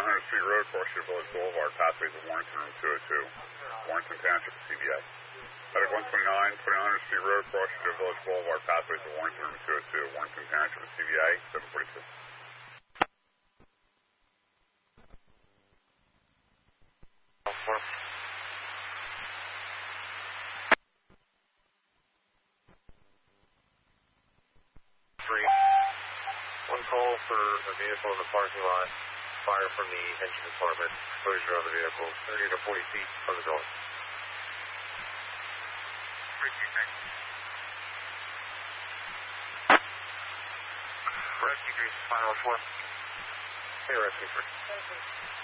2900 Street Road, Crossview Village Boulevard, pathways of Warrington, room 202. Warrington Township, CBA. Medic 129, 2900 Street Road, Crossview Village Boulevard, pathways of Warrington, room 202. Warrington Township, CBA, 742. One call for a vehicle in the parking lot. Fire from the engine compartment. Exposure of the vehicle 30 to 40 feet from the building. Rescue 3, final 4. Hey, Rescue 3.